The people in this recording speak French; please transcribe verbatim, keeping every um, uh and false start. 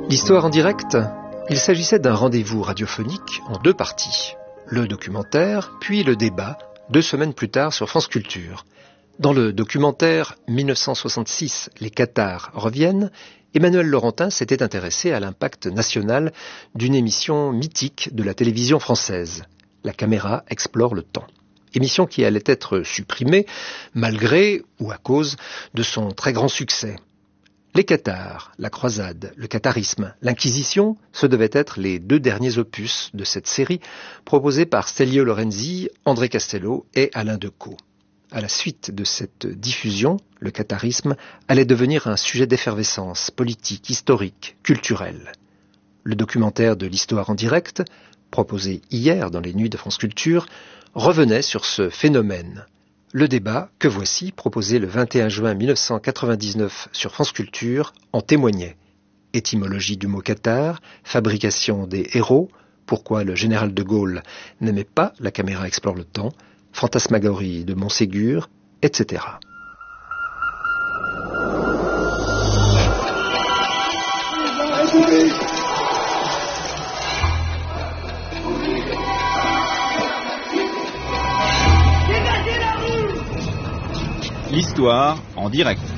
L'histoire en direct, il s'agissait d'un rendez-vous radiophonique en deux parties. Le documentaire, puis le débat, deux semaines plus tard sur France Culture. Dans le documentaire mille neuf cent soixante-six, les Cathares reviennent, Emmanuel Laurentin s'était intéressé à l'impact national d'une émission mythique de la télévision française. La caméra explore le temps. Émission qui allait être supprimée, malgré ou à cause de son très grand succès. Les Cathares, la croisade, le catharisme, l'Inquisition, ce devaient être les deux derniers opus de cette série proposée par Stelio Lorenzi, André Castello et Alain Decaux. À la suite de cette diffusion, le catharisme allait devenir un sujet d'effervescence politique, historique, culturelle. Le documentaire de l'histoire en direct, proposé hier dans les Nuits de France Culture, revenait sur ce phénomène. Le débat que voici, proposé le vingt et un juin mille neuf cent quatre-vingt-dix-neuf sur France Culture, en témoignait. Étymologie du mot cathare, fabrication des héros, pourquoi le général de Gaulle n'aimait pas la caméra explore le temps, fantasmagorie de Montségur, et cetera. L'histoire en direct.